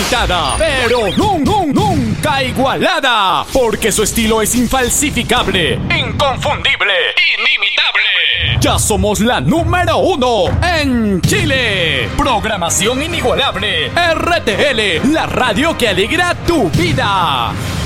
imitada, pero nunca igualada, porque su estilo es infalsificable, inconfundible, inimitable. Ya somos la número 1 en Chile. Programación inigualable. RTL, la radio que alegra tu vida.